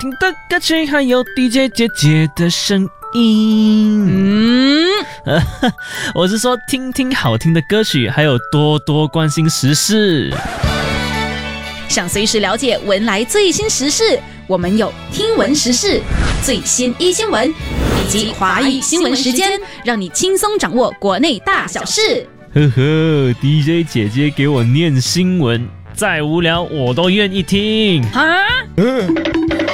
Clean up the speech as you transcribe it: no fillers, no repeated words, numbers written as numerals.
听的歌曲，还有 DJ 姐姐的声音。我是说听听好听的歌曲，还有多多关心时事。 想随时了解文莱最新时事，我们有听闻时事、最新新闻以及华语新闻时间，让你轻松掌握国内大小事。 呵呵 ，DJ 姐姐给我念新闻，再无聊我都愿意听。 啊？